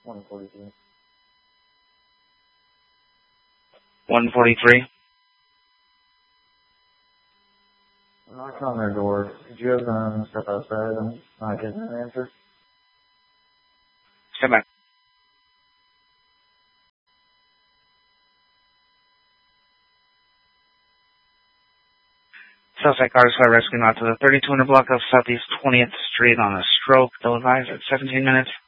143. 143. Knocked on their door. Did you have them step outside and not get an answer? Step back. Southside Car Squad rescue out to the 3200 block of Southeast 20th Street on a stroke. They'll advise at 17 minutes.